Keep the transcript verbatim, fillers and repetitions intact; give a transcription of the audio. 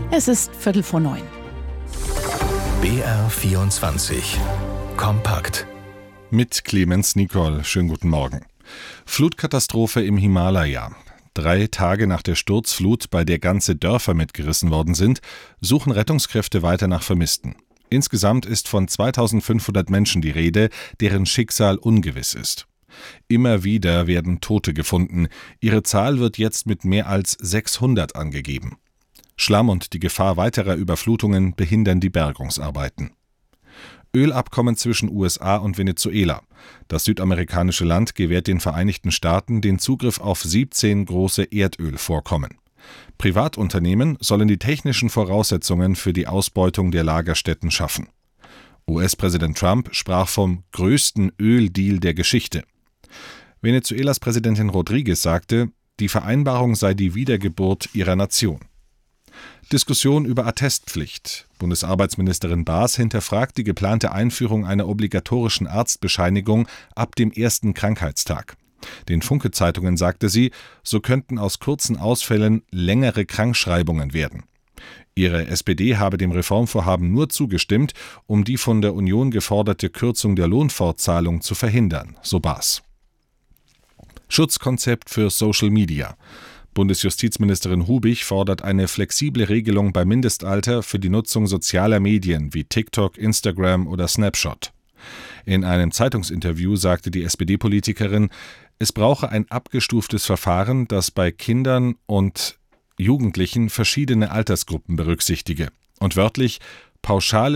Es ist Viertel vor neun. B R vierundzwanzig Kompakt. Mit Clemens Nicol. Schönen guten Morgen. Flutkatastrophe im Himalaya. Drei Tage nach der Sturzflut, bei der ganze Dörfer mitgerissen worden sind, suchen Rettungskräfte weiter nach Vermissten. Insgesamt ist von zweitausendfünfhundert Menschen die Rede, deren Schicksal ungewiss ist. Immer wieder werden Tote gefunden. Ihre Zahl wird jetzt mit mehr als sechshundert angegeben. Schlamm und die Gefahr weiterer Überflutungen behindern die Bergungsarbeiten. Ölabkommen zwischen U S A und Venezuela. Das südamerikanische Land gewährt den Vereinigten Staaten den Zugriff auf siebzehn große Erdölvorkommen. Privatunternehmen sollen die technischen Voraussetzungen für die Ausbeutung der Lagerstätten schaffen. U S-Präsident Trump sprach vom größten Öldeal der Geschichte. Venezuelas Präsidentin Rodríguez sagte, die Vereinbarung sei die Wiedergeburt ihrer Nation. Diskussion über Attestpflicht. Bundesarbeitsministerin Baas hinterfragt die geplante Einführung einer obligatorischen Arztbescheinigung ab dem ersten Krankheitstag. Den Funke-Zeitungen sagte sie, so könnten aus kurzen Ausfällen längere Krankschreibungen werden. Ihre S P D habe dem Reformvorhaben nur zugestimmt, um die von der Union geforderte Kürzung der Lohnfortzahlung zu verhindern, so Baas. Schutzkonzept für Social Media. Bundesjustizministerin Hubich fordert eine flexible Regelung beim Mindestalter für die Nutzung sozialer Medien wie TikTok, Instagram oder Snapchat. In einem Zeitungsinterview sagte die S P D-Politikerin, es brauche ein abgestuftes Verfahren, das bei Kindern und Jugendlichen verschiedene Altersgruppen berücksichtige und wörtlich pauschale